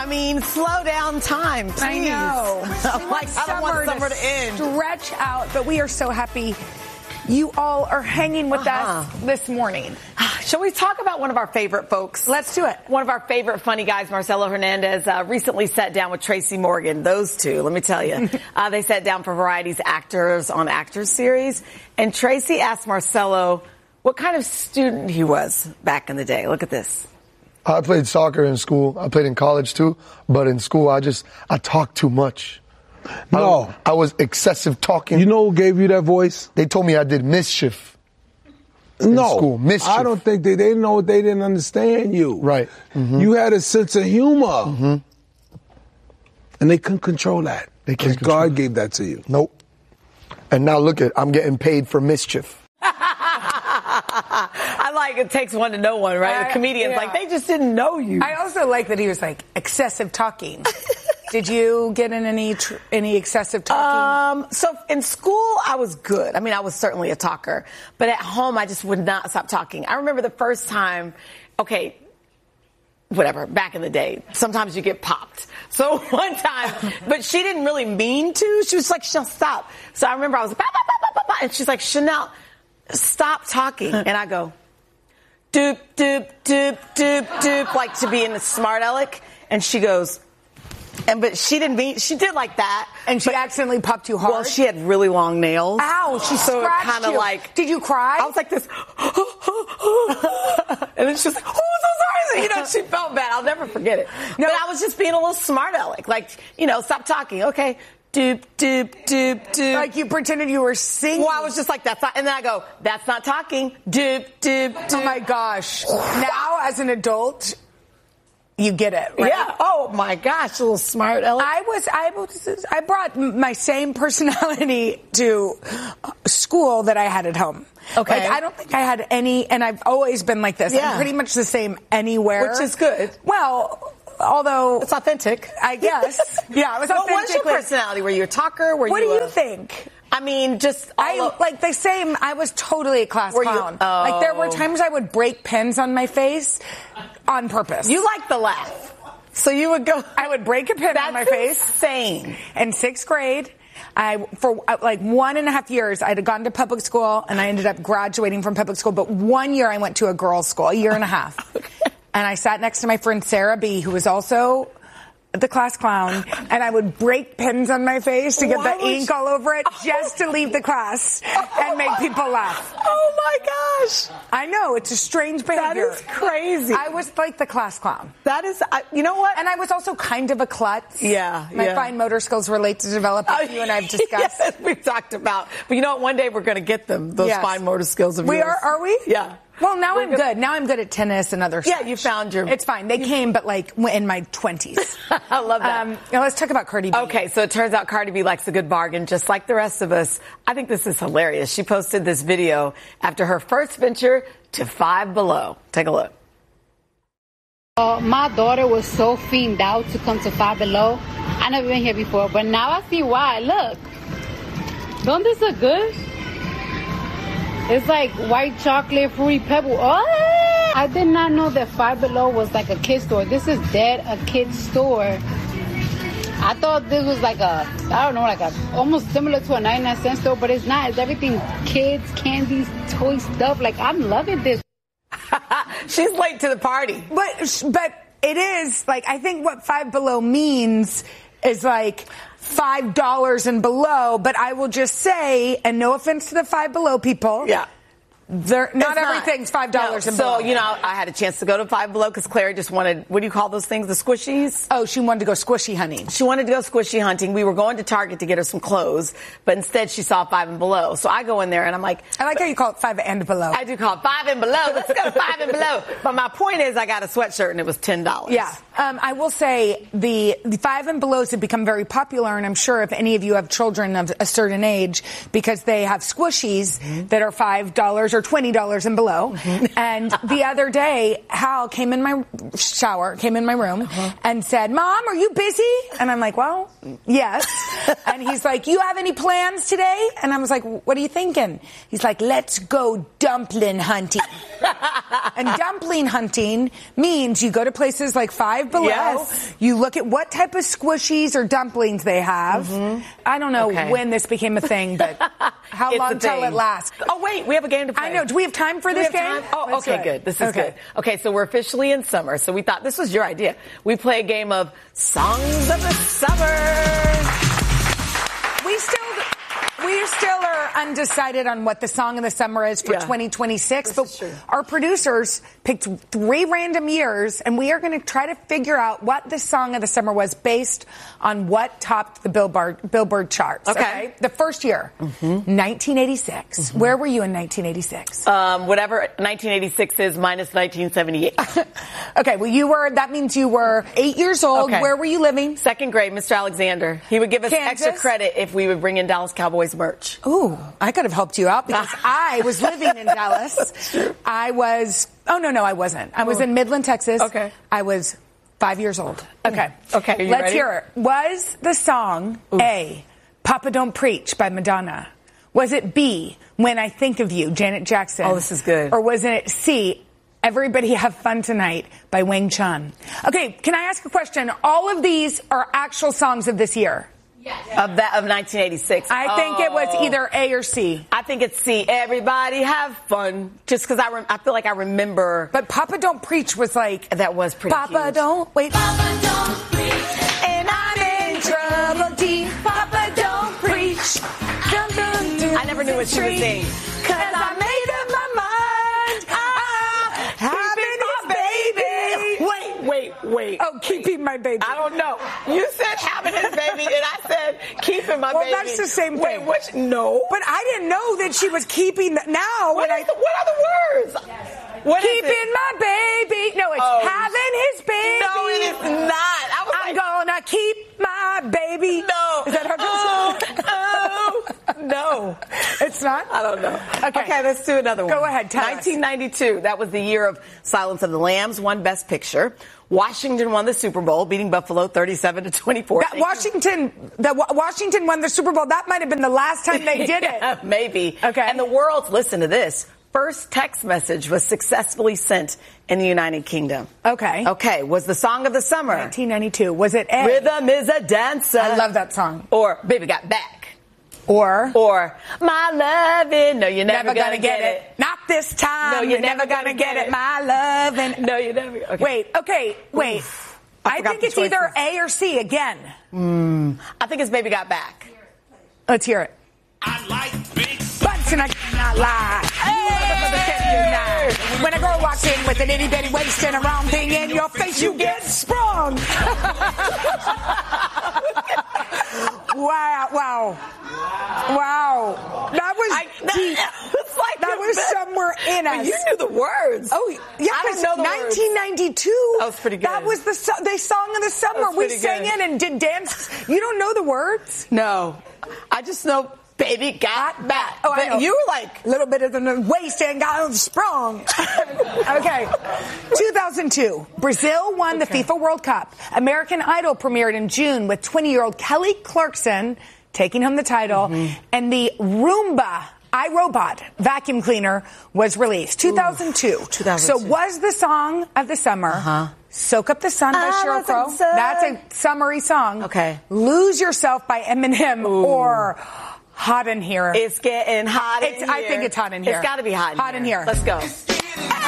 mean, slow down time, please. I know. I don't want summer to end. Stretch out, but we are so happy you all are hanging with us this morning. Shall we talk about one of our favorite folks? Let's do it. One of our favorite funny guys, Marcelo Hernandez, recently sat down with Tracy Morgan. Those two, let me tell you. They sat down for Variety's Actors on Actors series. And Tracy asked Marcelo what kind of student he was back in the day. Look at this. I played soccer in school. I played in college too. But in school, I talked too much. No. I was excessive talking. You know who gave you that voice? They told me I did mischief. No, school. Mischief. I don't think they didn't know. They didn't understand you. Right. Mm-hmm. You had a sense of humor. Mm-hmm. And they couldn't control that. Because God gave that to you. Nope. And now look I'm getting paid for mischief. I like it takes one to know one, right? The comedians, like, they just didn't know you. I also like that he was like, excessive talking. Did you get in any excessive talking? So in school, I was good. I mean, I was certainly a talker. But at home, I just would not stop talking. I remember the first time, back in the day, sometimes you get popped. So one time, but she didn't really mean to. She was like, Chanel, stop. So I remember I was like, bah, bah, bah, bah, bah, and she's like, Chanel, stop talking. And I go, doop, doop, doop, doop, doop, like to be in the smart aleck. And she goes, but she didn't mean, she did like that. And she accidentally popped you hard? Well, she had really long nails. Ow, she scratched kind of you. like. Did you cry? I was like this. And then she was like, oh, I'm so sorry. She felt bad. I'll never forget it. No, but I was just being a little smart aleck. Like, stop talking. Okay. Doop, doop, doop, doop. Like you pretended you were singing. Well, I was just like, that's not, and then I go, that's not talking. Doop, doop, doop. Oh my gosh. Now as an adult, you get it, right? Yeah. Oh my gosh, a little smart aleck. I brought my same personality to school that I had at home. Okay. Like, I don't think I had any, and I've always been like this. Yeah. I'm pretty much the same anywhere. Which is good. Well, although it's authentic, I guess. Yeah, it was authentic. What was your personality? Were you a talker? What do you think? I mean, just like the same. I was totally a class clown. Like there were times I would break pens on my face on purpose. You like the laugh, so you would go. I would break a pen on my face. Insane. In 6th grade. For like 1.5 years, I'd gone to public school and I ended up graduating from public school. But 1 year I went to a girls' school, 1.5 years. Okay. And I sat next to my friend Sarah B., who was also the class clown, and I would break pens on my face to get the ink all over it just to leave the class and make people laugh. Oh my gosh. I know, it's a strange behavior. That is crazy. I was like the class clown. That is, you know what? And I was also kind of a klutz. Yeah. My fine motor skills were late to develop, as you and I have discussed. Yes, we've talked about. But you know what? One day we're going to get them, those fine motor skills of yours. Are we? Yeah. Well, now I'm good. Now I'm good at tennis and other stuff. Yeah, you found your... It's fine. They came, but like in my 20s. I love that. Now let's talk about Cardi B. Okay, so it turns out Cardi B likes a good bargain, just like the rest of us. I think this is hilarious. She posted this video after her first venture to Five Below. Take a look. My daughter was so fiended out to come to Five Below. I never been here before, but now I see why. Look. Don't this look good? It's like white chocolate, fruity pebble. Oh! I did not know that Five Below was like a kid store. This is dead a kid store. I thought this was like almost similar to a 99-cent store, but it's not. It's everything kids, candies, toy stuff. Like, I'm loving this. She's late to the party. But it is, like, I think what Five Below means is like $5 and below, but I will just say, and no offense to the Five Below people. Yeah. Not everything's $5 and below. So, I had a chance to go to Five Below because Clary just wanted, what do you call those things? The squishies? Oh, she wanted to go squishy hunting. She wanted to go squishy hunting. We were going to Target to get her some clothes, but instead she saw Five and Below. So I go in there and I'm like... I like how you call it Five and Below. I do call it Five and Below. Let's go to Five and Below. But my point is I got a sweatshirt and it was $10. Yeah. I will say the Five and Belows have become very popular, and I'm sure if any of you have children of a certain age, because they have squishies that are $5 or are $20 and below. And the other day, Hal came in my room and said, Mom, are you busy? And I'm like, well, yes. And he's like, you have any plans today? And I was like, what are you thinking? He's like, let's go dumpling hunting. And dumpling hunting means you go to places like Five Below. Yes. You look at what type of squishies or dumplings they have. I don't know when this became a thing, but how long till it lasts? Oh, wait, we have a game to play. I know. Do we have time for this game? Oh, okay, good. This is good. Okay, so we're officially in summer, so we thought this was your idea. We play a game of Songs of the Summer. We still are undecided on what the song of the summer is for 2026, but our producers picked 3 random years, and we are going to try to figure out what the song of the summer was based on what topped the Billboard charts. Okay. The first year, 1986. Where were you in 1986? Whatever 1986 is minus 1978. Okay, well, that means you were 8 years old. Okay. Where were you living? 2nd grade, Mr. Alexander. He would give us Kansas? extra credit if we would bring in Dallas Cowboys merch. Ooh, I could have helped you out because I was living in Dallas. I wasn't. I was in Midland, Texas. Okay. I was 5 years old. Okay. Okay, are you Let's ready? hear it. Was the song A, Papa Don't Preach by Madonna? Was it B, When I Think of You, Janet Jackson? Oh, this is good. Or was it C, Everybody Have Fun Tonight by Wang Chun? Okay, can I ask a question? All of these are actual songs of this year. Yes. Of 1986. I think it was either A or C. I think it's C. Everybody have fun. Just because I feel like I remember. But Papa Don't Preach was like... That was pretty Papa huge. Don't... Wait. Papa don't preach, And I'm in trouble deep. Papa Don't Preach. I never knew what she was saying. Cause I made up my mind. I'm having his baby. Wait. Oh, keeping my baby. I don't know. You said having his baby, and I said keeping my baby. Well, that's the same thing. Wait, no. But I didn't know that she was keeping... Now, What are the words? What is keeping it? my baby. No, it's having his baby. No, it is not. I'm gonna keep my baby. No. Is that how it goes? No. It's not? I don't know. Okay, let's do another one. Go ahead, tell us. 1992. That was the year of Silence of the Lambs, won Best Picture. Washington won the Super Bowl, beating Buffalo 37-24. Washington won the Super Bowl. That might have been the last time they did it. Maybe. Okay. And the world's, listen to this, first text message was successfully sent in the United Kingdom. Okay. Was the song of the summer? 1992. Was it A? Rhythm is a dancer. I love that song. Or Baby Got Back. Or My lovin'. No, you're never gonna get it. Not this time. No, you're never gonna get it. My lovin'. No, you're never. Okay. Wait. I forgot think the it's either choices. A or C again. I think it's Baby Got Back. Let's hear it. I like big Butts and I cannot lie. Hey! When a girl walks in with an itty bitty waist and a round thing in your face, you get sprung. Wow. That was deep. That was somewhere in us. But you knew the words. Oh, yeah, I because don't know the words. 1992. That was pretty good. That was the song of the summer. We pretty sang good. in and did dance. You don't know the words? No. I just know Baby Got Back. Oh, I know. You were like... A little bit of the waist and got sprung. Okay. 2002. Brazil won the FIFA World Cup. American Idol premiered in June with 20-year-old Kelly Clarkson taking home the title. And the Roomba iRobot vacuum cleaner was released. 2002. So was the song of the summer Soak Up the Sun by Sheryl Crow? That's a summery song. Okay. Lose Yourself by Eminem or Hot in Here. It's getting hot in here. I think it's hot in here. It's got to be hot in here. Hot in here. Let's go.